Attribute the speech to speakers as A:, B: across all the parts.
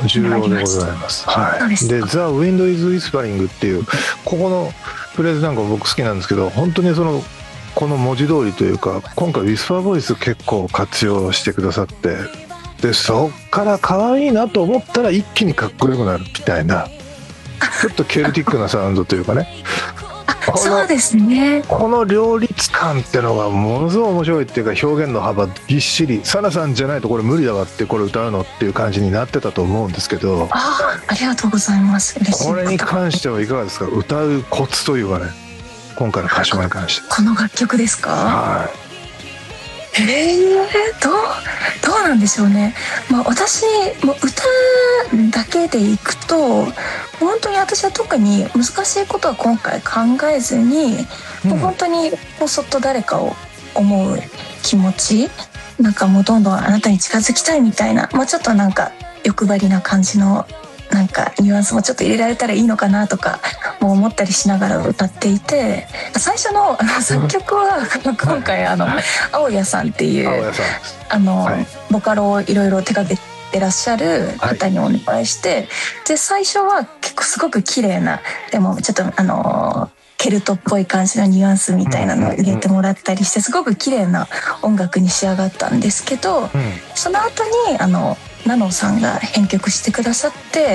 A: 重要でございます。はい。で、The Wind is Whispering っていうここのフレーズなんか僕好きなんですけど、本当にこの文字通りというか、今回ウィスパーボイス結構活用してくださって、でそっから可愛いなと思ったら一気にかっこよくなるみたいな、ちょっとケルティックなサウンドというかね。
B: そうですね。
A: この両立感っていうのがものすごい面白いっていうか、表現の幅ぎっしり、サナさんじゃないとこれ無理だわってこれ歌うのっていう感じになってたと思うんですけど、
B: ありがとうございます。嬉しい。
A: これに関してはいかがですか？歌うコツというかね、今回の歌詞に関して。
B: この楽曲ですか？
A: はい。
B: どうなんでしょうね。私も歌だけでいくと、本当に私は特に難しいことは今回考えずに、もう本当にもうそっと誰かを思う気持ち、なんかもうどんどんあなたに近づきたいみたいな、もうちょっとなんか欲張りな感じのなんかニュアンスもちょっと入れられたらいいのかなとかも思ったりしながら歌っていて、最初の作曲は今回青谷さんっていうボカロをいろいろ手掛けてらっしゃる方にお願いして、で最初は結構すごく綺麗な、でもちょっとケルトっぽい感じのニュアンスみたいなのを入れてもらったりして、すごく綺麗な音楽に仕上がったんですけど、その後にナノさんが編曲してくださって、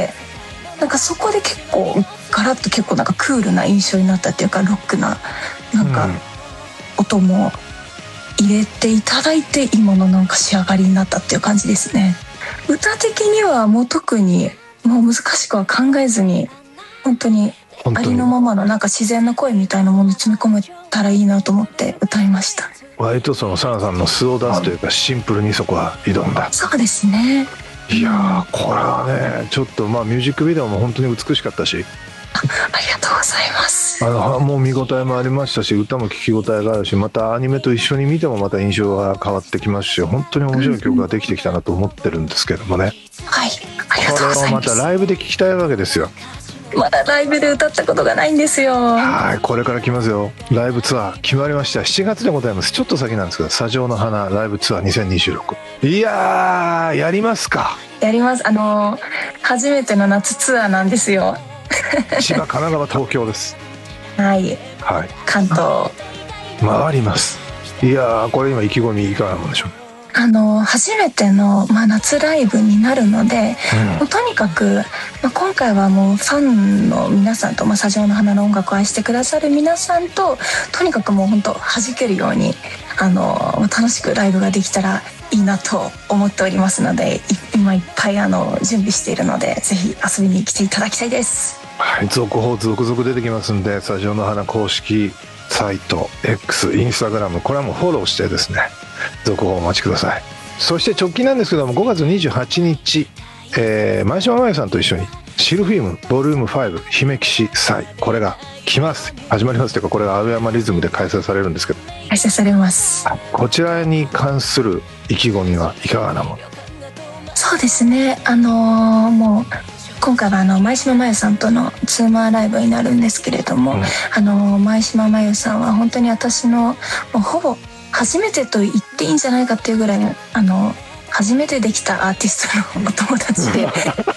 B: なんかそこで結構ガラッと結構なんかクールな印象になったっていうか、ロックななんか音も入れていただいて、今のなんか仕上がりになったっていう感じですね。歌的にはもう特にもう難しくは考えずに、本当にありのままのなんか自然な声みたいなものに詰め込めたらいいなと思って歌いました。
A: 割とサナさんの素を出すというか、シンプルにそこは挑んだ。
B: そうですね。
A: いやー、これはねちょっとミュージックビデオも本当に美しかったし、
B: ありがとうございます。
A: もう見応えもありましたし、歌も聴き応えがあるし、またアニメと一緒に見てもまた印象が変わってきますし、本当に面白い曲ができてきたなと思ってるんですけどもね。
B: はい、ありがとうございます。
A: これをまたライブで聴きたいわけですよ。
B: まだライブで歌ったことがないんですよ。
A: はい、これから来ますよ。ライブツアー決まりました。7月でございます。ちょっと先なんですけど、砂上の花ライブツアー2026。いやー、やりますか？
B: やります。初めての夏ツアーなんですよ。
A: 千葉、神奈川、東京です。
B: はい、関東
A: 回ります。いやー、これ今意気込みいかがなんでしょう？
B: 初めての、夏ライブになるので、もうとにかく、今回はもうファンの皆さんと、砂上の花の音楽を愛してくださる皆さんと、とにかくもう本当弾けるように楽しくライブができたらいいなと思っておりますので、今いっぱい準備しているので、ぜひ遊びに来ていただきたいです。
A: はい、続報続々出てきますんで、砂上の花公式サイト X、インスタグラム、これはもうフォローしてですね、続報お待ちください。そして直近なんですけども、5月28日、前島真由さんと一緒にシルフィームボリューム5姫騎士祭、これが始まりますというか、これが青山リズムで開催されるんですけど、
B: 開催されます。
A: こちらに関する意気込みはいかがなもの？
B: そうですね、もう今回は前島真由さんとのツーマンライブになるんですけれども、前島真由さんは本当に私のもうほぼ初めてと言っていいんじゃないかっていうぐらい初めてできたアーティストのお友達で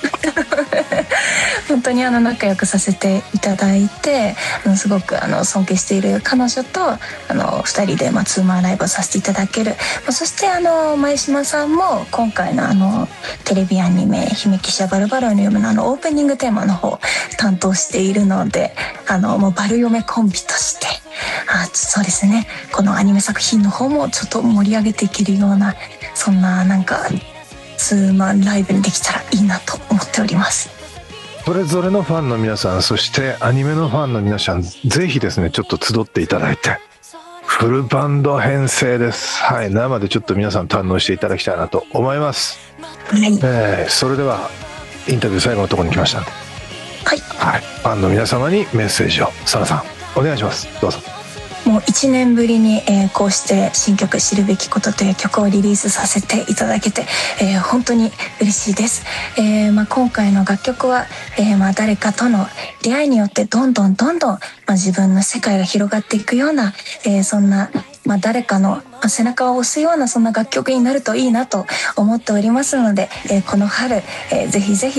B: 本当に仲良くさせていただいて、すごく尊敬している彼女と2人でツーマンライブをさせていただける。そして前島さんも今回のテレビアニメ「姫騎士バルバロニウム」のオープニングテーマの方担当しているので、もうバル嫁コンビとしてそうですね、このアニメ作品の方もちょっと盛り上げていけるような、そんななんかツーマンライブにできたらいいなと思っております。
A: それぞれのファンの皆さん、そしてアニメのファンの皆さん、ぜひですねちょっと集っていただいて、フルバンド編成です。はい、生でちょっと皆さん堪能していただきたいなと思います。
B: はい、
A: それではインタビュー最後のところに来ましたので、はい、ファンの皆様にメッセージをサナさんお願いします。どうぞ。
B: もう1年ぶりに、こうして新曲「知るべきこと」という曲をリリースさせていただけて、本当に嬉しいです。今回の楽曲は、誰かとの出会いによってどんどん自分の世界が広がっていくような、そんな、誰かの背中を押すようなそんな楽曲になるといいなと思っておりますので、この春、ぜひぜひ